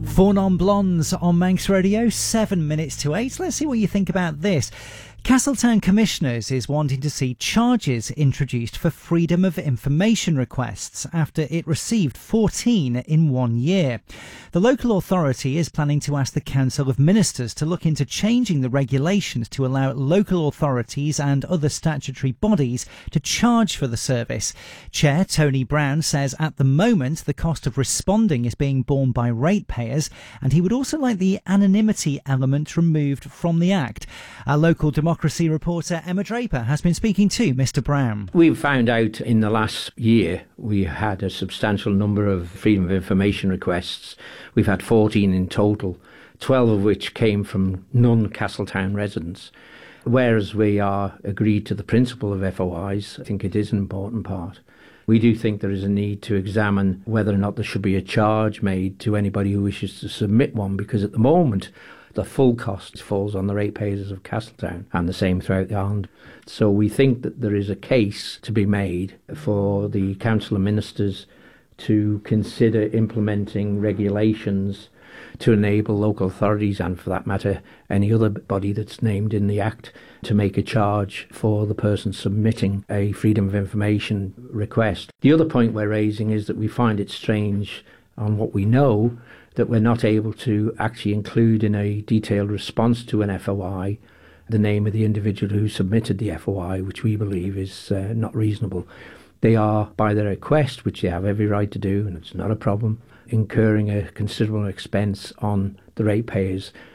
Four Non-Blondes on Manx Radio, 7 minutes to 8. Let's see what you think about this. Castletown Commissioners is wanting to see charges introduced for freedom of information requests after it received 14 in 1 year. The local authority is planning to ask the Council of Ministers to look into changing the regulations to allow local authorities and other statutory bodies to charge for the service. Chair Tony Brown says at the moment the cost of responding is being borne by ratepayers, and he would also like the anonymity element removed from the Act. Our local democracy reporter Emma Draper has been speaking to Mr Brown. We've found out in the last year we had a substantial number of freedom of information requests. We've had 14 in total, 12 of which came from non-Castletown residents. Whereas we are agreed to the principle of FOIs, I think it is an important part. We do think there is a need to examine whether or not there should be a charge made to anybody who wishes to submit one, because at the moment the full cost falls on the ratepayers of Castletown and the same throughout the island. So we think that there is a case to be made for the Council of Ministers to consider implementing regulations to enable local authorities, and for that matter any other body that's named in the Act, to make a charge for the person submitting a freedom of information request. The other point we're raising is that we find it strange on what we know that we're not able to actually include in a detailed response to an FOI the name of the individual who submitted the FOI, which we believe is not reasonable. They are, by their request, which they have every right to do, and it's not a problem, incurring a considerable expense on the ratepayers